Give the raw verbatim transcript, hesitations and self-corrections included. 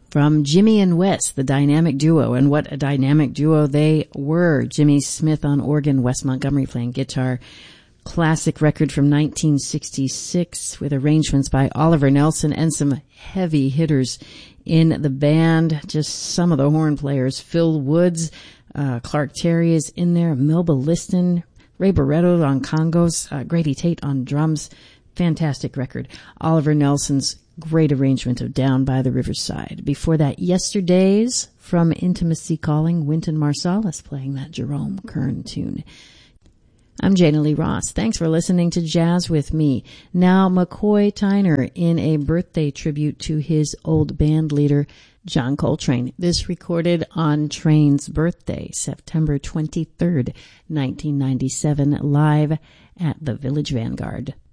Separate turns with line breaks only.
from Jimmy and Wes, the dynamic duo, and what a dynamic duo they were. Jimmy Smith on organ, Wes Montgomery playing guitar. Classic record from nineteen sixty-six with arrangements by Oliver Nelson and some heavy hitters in the band. Just some of the horn players. Phil Woods, uh, Clark Terry is in there, Melba Liston, Ray Barretto on congos, uh, Grady Tate on drums. Fantastic record. Oliver Nelson's great arrangement of Down by the Riverside. Before that, Yesterdays from Intimacy Calling, Wynton Marsalis playing that Jerome Kern tune. I'm Jana Lee Ross. Thanks for listening to Jazz with me. Now, McCoy Tyner in a birthday tribute to his old band leader, John Coltrane. This recorded on Train's birthday, September twenty-third, nineteen ninety-seven, live at the Village Vanguard.